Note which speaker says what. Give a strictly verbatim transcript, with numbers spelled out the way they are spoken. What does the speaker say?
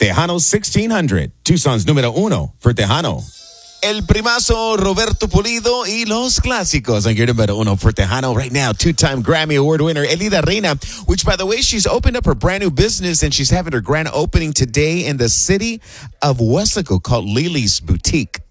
Speaker 1: Tejano sixteen hundred, Tucson's número uno for Tejano. El Primazo Roberto Pulido y los clásicos on your número uno for Tejano right now. Two-time Grammy Award winner Elida Reina, which, by the way, she's opened up her brand new business and she's having her grand opening today in the city of Weslaco called Lily's Boutique.